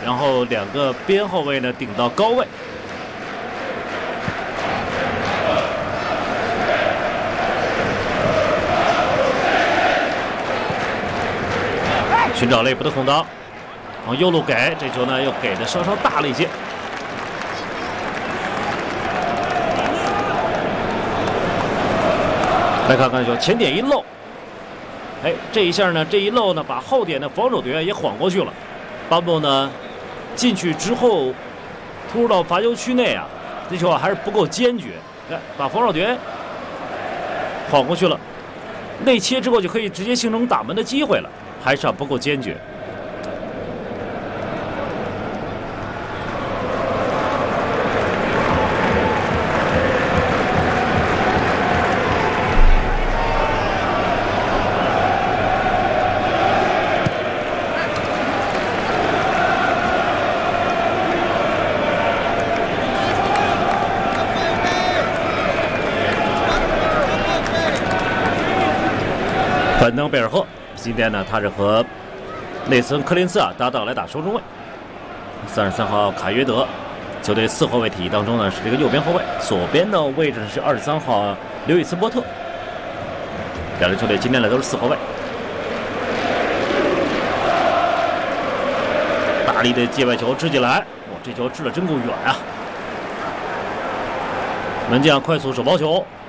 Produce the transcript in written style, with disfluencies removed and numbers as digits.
然后两个边后卫呢顶到高位。寻找内部的空当，往右路给，这球呢又给的稍稍大了一些。来看看球，前点一漏，哎，这一下呢，这一漏呢，把后点的防守队员也晃过去了。巴莫呢进去之后，突入到罚球区内啊，这球啊还是不够坚决，哎，把防守队员晃过去了。内切之后就可以直接形成打门的机会了。还是不够坚决。范登贝尔赫。今天呢，他是和内森·柯林斯啊搭档来打双中卫。33号卡约德，球队4后卫体系当中呢是这个右边后卫，左边的位置是23号刘易斯·波特。两支球队今天呢都是4后卫。大力的界外球掷进来，哇，这球掷得真够远啊！门将快速手包球，